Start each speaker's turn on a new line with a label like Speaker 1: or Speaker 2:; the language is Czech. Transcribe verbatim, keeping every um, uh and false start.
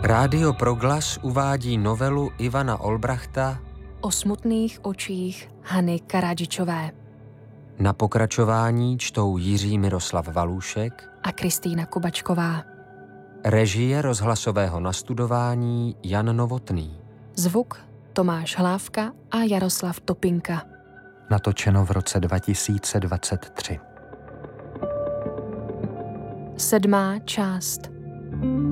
Speaker 1: Rádio Proglas uvádí novelu Ivana Olbrachta
Speaker 2: O smutných očích Hany Karadžičové
Speaker 1: Na pokračování čtou Jiří Miroslav Valůšek
Speaker 2: a Kristýna Kubačková.
Speaker 1: Režie rozhlasového nastudování Jan Novotný.
Speaker 2: Zvuk Tomáš Hlávka a Jaroslav Topinka.
Speaker 1: Natočeno v roce dva tisíce dvacet tři.
Speaker 2: Sedmá část.